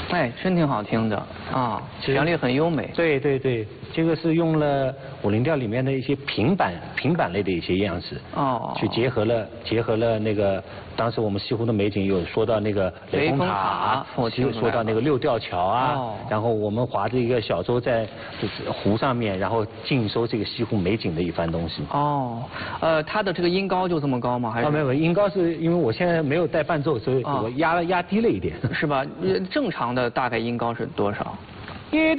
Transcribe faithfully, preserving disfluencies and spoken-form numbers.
哎，真挺好听的啊，旋律很优美。 对对对，这个是用了武林调里面的一些平板平板类的一些样式哦，去结合了结合了那个当时我们西湖的美景有说到那个雷峰塔，说到那个六吊桥啊，哦、然后我们划着一个小舟在湖上面，然后尽收这个西湖美景的一番东西。 哦，呃，它的这个音高就这么高吗？还是？ 啊，没有，音高是因为我现在没有带伴奏，所以我压了压低了一点。 是吧？正常的大概音高是多少？ 一